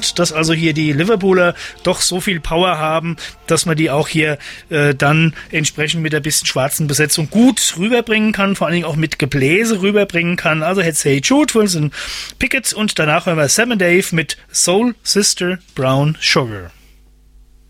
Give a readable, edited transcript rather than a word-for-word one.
interessant, dass also hier die Liverpooler doch so viel Power haben, dass man die auch hier dann entsprechend mit ein bisschen schwarzen Besetzung gut rüberbringen kann, vor allen Dingen auch mit Gebläse rüberbringen kann. Also jetzt Hey Jude, Wilson Pickett und danach hören wir Sam and Dave mit Soul Sister Brown Sugar.